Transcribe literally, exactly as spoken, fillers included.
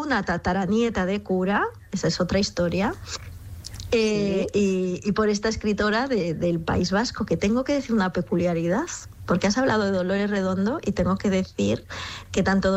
una tataranieta de cura, esa es otra historia. Eh, sí. y, y por esta escritora de, del País Vasco, que tengo que decir una peculiaridad, porque has hablado de Dolores Redondo y tengo que decir que tanto